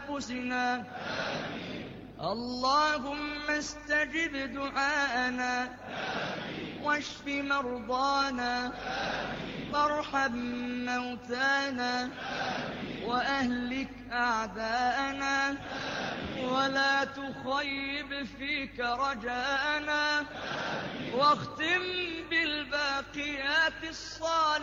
أنفسنا. اللهم استجب دعاءنا واشف مرضانا وارحم موتانا وأهلك أعداءنا ولا تخيب فيك رجاءنا واختم بالباقيات الصالحات